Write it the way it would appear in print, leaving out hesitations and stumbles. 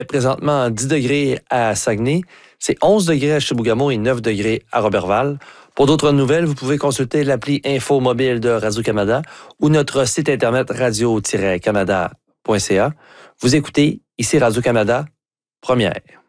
Présentement 10 degrés à Saguenay, c'est 11 degrés à Chibougamau et 9 degrés à Roberval. Pour d'autres nouvelles, vous pouvez consulter l'appli Info mobile de Radio-Canada ou notre site internet radio-canada.ca. Vous écoutez, ici Radio-Canada, première.